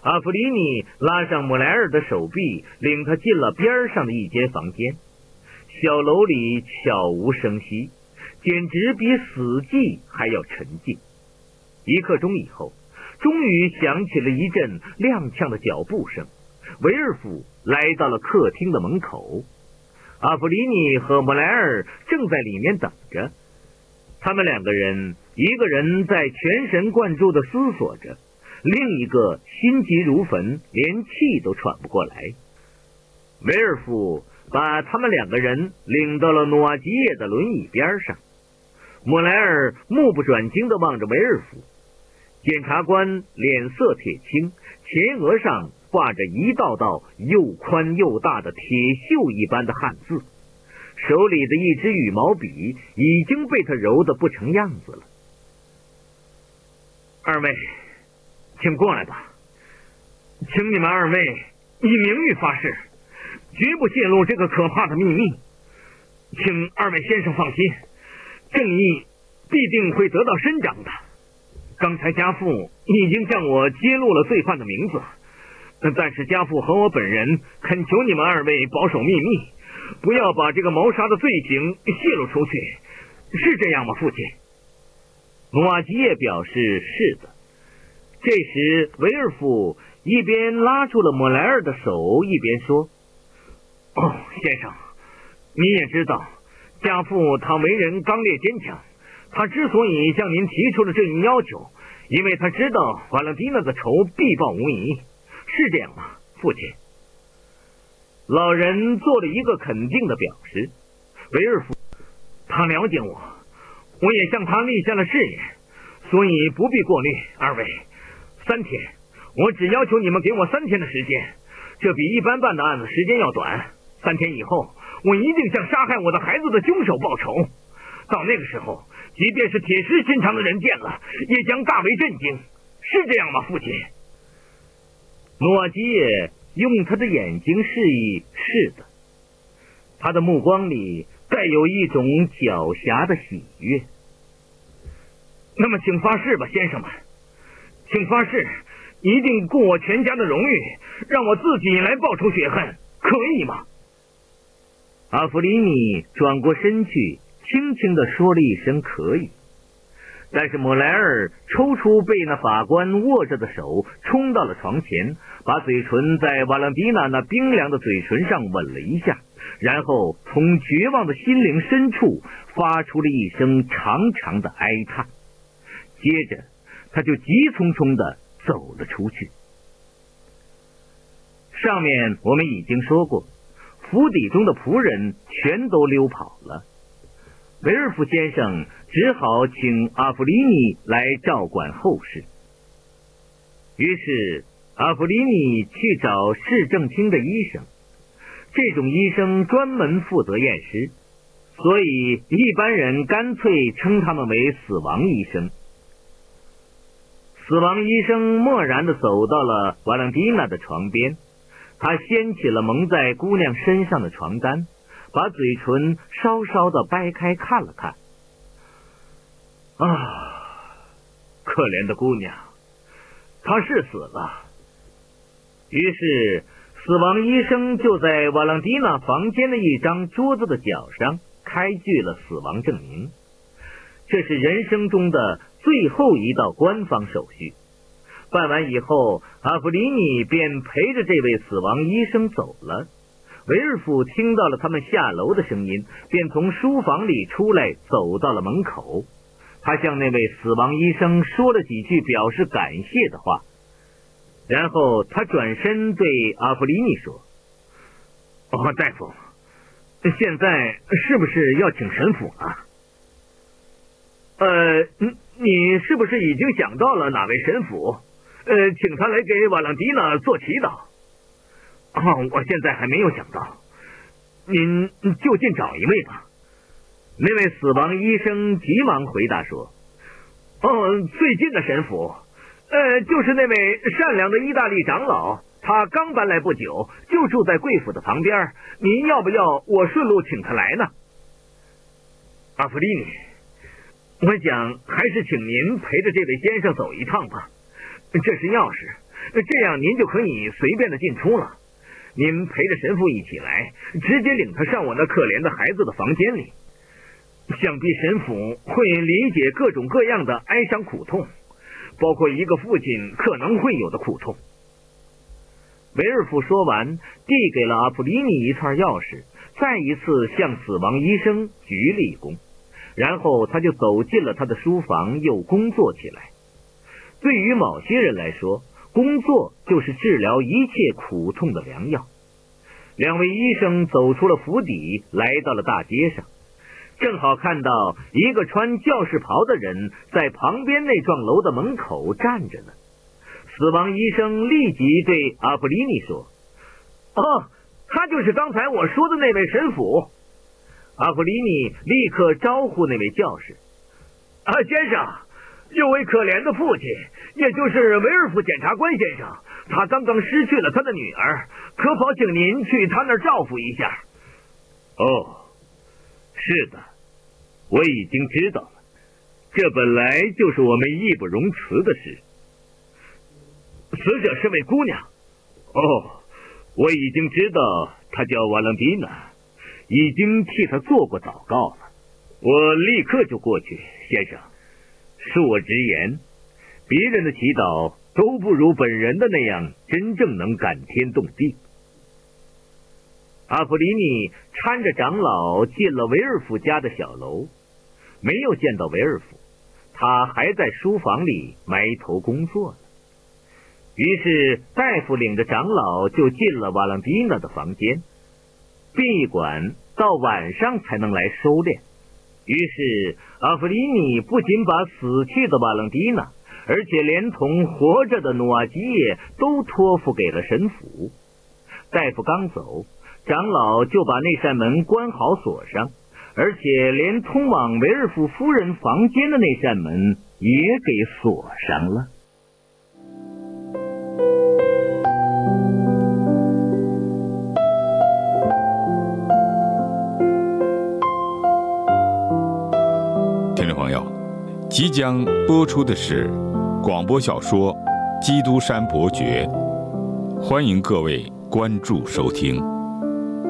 阿弗里尼拉上姆莱尔的手臂，领他进了边上的一间房间。小楼里悄无声息，简直比死寂还要沉静。1刻钟以后，终于响起了一阵踉跄的脚步声。维尔夫来到了客厅的门口，阿弗里尼和姆莱尔正在里面等着。他们2个人，一个人在全神贯注地思索着，另一个心急如焚，连气都喘不过来。维尔夫把他们2个人领到了努瓦吉耶的轮椅边上。姆莱尔目不转睛地望着维尔夫。检察官脸色铁青，前额上挂着一道道又宽又大的铁锈一般的汗渍，手里的一支羽毛笔已经被他揉得不成样子了。2位，请过来吧，请你们2位以名誉发誓，绝不泄露这个可怕的秘密。请2位先生放心，正义必定会得到伸张的。刚才家父已经向我揭露了罪犯的名字，但是家父和我本人恳求你们2位保守秘密，不要把这个谋杀的罪行泄露出去，是这样吗，父亲？努瓦吉耶表示是的。这时维尔夫一边拉住了莫莱尔的手，一边说：先生，你也知道家父他为人刚烈坚强，他之所以向您提出了这一要求，因为他知道瓦朗蒂娜的仇必报无疑，是这样吗，父亲？老人做了一个肯定的表示。维尔夫，他了解我，我也向他立下了誓言，所以不必过虑。2位，3天，我只要求你们给我3天的时间，这比一般办的案子时间要短。3天以后，我一定向杀害我的孩子的凶手报仇。到那个时候，即便是铁石心肠的人见了，也将大为震惊，是这样吗，父亲？努瓦吉耶用他的眼睛示意是的，他的目光里带有一种狡黠的喜悦。那么请发誓吧，先生们，请发誓一定顾我全家的荣誉，让我自己来报仇雪恨，可以吗？阿弗里尼转过身去，轻轻地说了一声可以。但是莫莱尔抽出被那法官握着的手，冲到了床前，把嘴唇在瓦朗蒂娜那冰凉的嘴唇上吻了一下，然后从绝望的心灵深处发出了一声长长的哀叹。接着他就急匆匆地走了出去。上面我们已经说过，府邸中的仆人全都溜跑了。维尔夫先生只好请阿弗里尼来照管后事。于是阿弗里尼去找市政厅的医生，这种医生专门负责验尸，所以一般人干脆称他们为死亡医生。死亡医生默然地走到了瓦朗蒂娜的床边，他掀起了蒙在姑娘身上的床单，把嘴唇稍稍地掰开看了看。可怜的姑娘，她是死了。于是死亡医生就在瓦朗蒂娜房间的一张桌子的角上开具了死亡证明。这是人生中的最后一道官方手续。办完以后，阿弗里尼便陪着这位死亡医生走了。维尔夫听到了他们下楼的声音，便从书房里出来，走到了门口。他向那位死亡医生说了几句表示感谢的话，然后他转身对阿弗里尼说：大夫，现在是不是要请神父啊？你是不是已经想到了哪位神父？请他来给瓦朗蒂娜做祈祷。我现在还没有想到，您就近找一位吧。那位死亡医生急忙回答说：最近的神父，就是那位善良的意大利长老，他刚搬来不久，就住在贵府的旁边，您要不要我顺路请他来呢？阿弗里尼，我想还是请您陪着这位先生走一趟吧，这是钥匙， 这样您就可以随便的进出了。您陪着神父一起来，直接领他上我那可怜的孩子的房间里。想必神父会理解各种各样的哀伤苦痛，包括一个父亲可能会有的苦痛。维尔夫说完，递给了阿普利尼一串钥匙，再一次向死亡医生鞠了一躬，然后他就走进了他的书房，又工作起来。对于某些人来说，工作就是治疗一切苦痛的良药。两位医生走出了府邸，来到了大街上，正好看到一个穿教士袍的人在旁边那幢楼的门口站着呢。死亡医生立即对阿普利尼说：“哦，他就是刚才我说的那位神父。”阿普利尼立刻招呼那位教士：“先生，有位可怜的父亲，也就是维尔夫检察官先生，他刚刚失去了他的女儿，可否请您去他那儿照顾一下？”“ 哦，是的，我已经知道了，这本来就是我们义不容辞的事。”“ 死者是位姑娘。”“ 哦，我已经知道她叫瓦朗蒂娜，已经替她做过祷告了。我立刻就过去，先生。恕我直言，别人的祈祷都不如本人的那样真正能感天动地。” 阿普利尼搀着长老进了维尔夫家的小楼，没有见到维尔夫，他还在书房里埋头工作呢。于是大夫领着长老就进了瓦朗蒂娜的房间，闭馆到晚上才能来收敛。于是阿弗里尼不仅把死去的瓦朗蒂娜，而且连同活着的努瓦基耶都托付给了神父。大夫刚走，长老就把那扇门关好锁上，而且连通往维尔夫夫人房间的那扇门也给锁上了。 听众朋友，即将播出的是广播小说《基督山伯爵》，欢迎各位关注收听。